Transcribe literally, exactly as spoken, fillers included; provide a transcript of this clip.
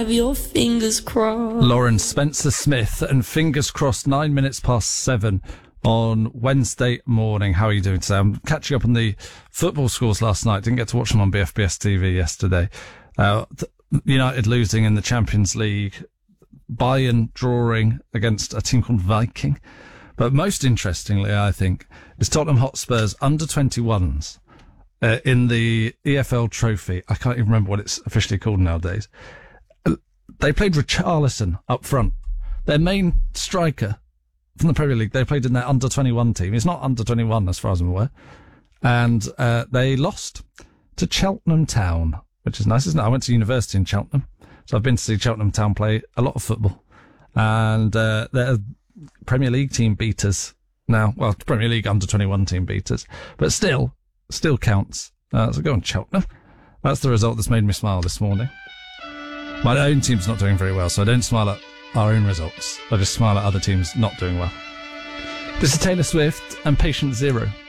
Have your fingers crossed. Lauren Spencer-Smith, and fingers crossed, nine minutes past seven on Wednesday morning. How are you doing today? I'm catching up on the football scores last night. Didn't get to watch them on B F B S T V yesterday. Uh, United losing in the Champions League. Bayern drawing against a team called Viking. But most interestingly, I think, is Tottenham Hotspur's under twenty-ones uh, in the E F L Trophy. I can't even remember what it's officially called nowadays. They played Richarlison up front. Their main striker from the Premier League, they played in their under twenty-one team. It's not under twenty-one as far as I'm aware. And uh, they lost to Cheltenham Town, which is nice, isn't it? I went to university in Cheltenham, so I've been to see Cheltenham Town play a lot of football. And uh, they're Premier League team beaters now. Well, Premier League under twenty-one team beaters. But still, still counts. Uh, so go on, Cheltenham. That's the result that's made me smile this morning. My own team's not doing very well, so I don't smile at our own results. I just smile at other teams not doing well. This is Taylor Swift and Patient Zero.